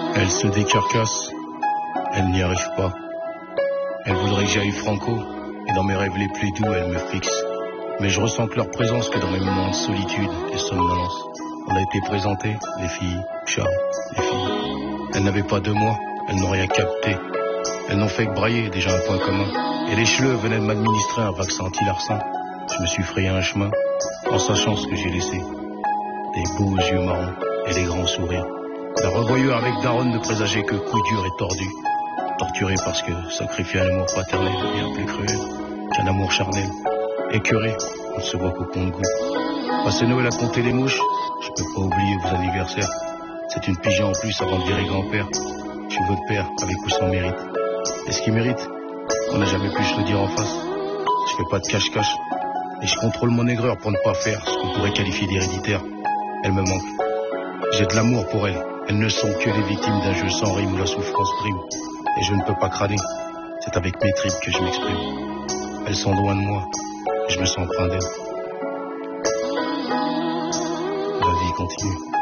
Elle se décarcasse, elle n'y arrive pas. Elle voudrait que j'aille franco, et dans mes rêves les plus doux, elle me fixe. Mais je ressens que leur présence que dans mes moments de solitude et somnolence. On a été présentés, les filles, Charles, les filles. Elles n'avaient pas de moi, elles n'ont rien capté. Elles n'ont fait que brailler, déjà un point commun. Et les cheleux venaient de m'administrer un vaccin anti-larcin. Je me suis frayé un chemin, en sachant ce que j'ai laissé. Des beaux yeux marrons et des grands sourires. La revoyure avec daronne ne présageait que coups durs et tordus. Torturé parce que sacrifier un amour paternel est bien plus cruel qu'un amour charnel. Écœuré, on ne se voit qu'au compte-gouttes. Passer Noël à compter les mouches, je peux pas oublier vos anniversaires. C'est une pige en plus avant de virer grand-père. Je suis votre père, avec ou sans mérite. Et ce qui mérite, on n'a jamais pu se le dire en face. Je fais pas de cache-cache. Et je contrôle mon aigreur pour ne pas faire ce qu'on pourrait qualifier d'héréditaire. Elle me manque. J'ai de l'amour pour elle. Elles ne sont que les victimes d'un jeu sans rime où la souffrance prime. Et je ne peux pas crâner. C'est avec mes tripes que je m'exprime. Elles sont loin de moi. Et je me sens empreint d'elles. La vie continue.